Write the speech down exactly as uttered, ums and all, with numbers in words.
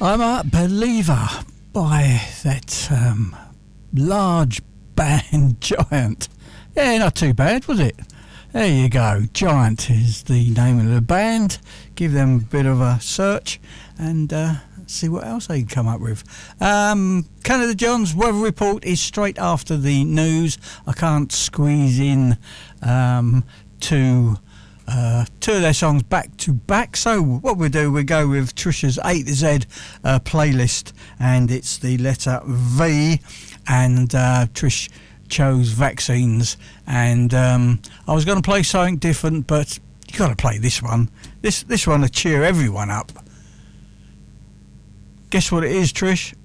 I'm a Believer by that um, large band Giant. Yeah, not too bad, was it? There you go. Giant is the name of the band. Give them a bit of a search and uh, see what else they can come up with. Um, Canada John's weather report is straight after the news. I can't squeeze in um, two, uh, two of their songs back to back. So what we do, we go with Trisha's A to Z uh, playlist, and it's the letter V, and uh, Trish chose vaccines, and um, I was going to play something different, but you got to play this one. This this one to cheer everyone up. Guess what it is, Trish?